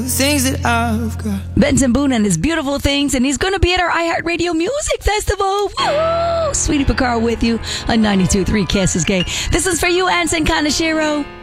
Things that I've got. Benson Boone and his beautiful things, and he's going to be at our iHeartRadio Music Festival. Woo! Sweetie Picard with you on 92.3 Kiss is Gay. This is for you, Anson Kanashiro.